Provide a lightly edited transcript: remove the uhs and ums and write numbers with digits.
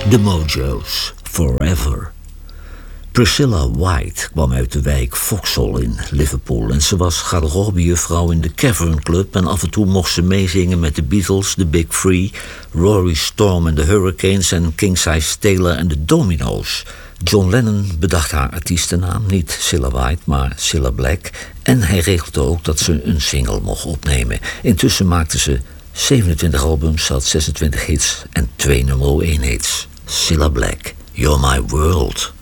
The Mojo's, Forever. Priscilla White kwam uit de wijk Vauxhall in Liverpool en ze was garderobejuffrouw in de Cavern Club en af en toe mocht ze meezingen met de Beatles, de Big Three, Rory Storm en de Hurricanes en King Size Taylor en de Domino's. John Lennon bedacht haar artiestennaam, niet Cilla White, maar Cilla Black. En hij regelde ook dat ze een single mocht opnemen. Intussen maakte ze 27 albums, had 26 hits en 2 nummer 1 hits. Cilla Black, You're My World.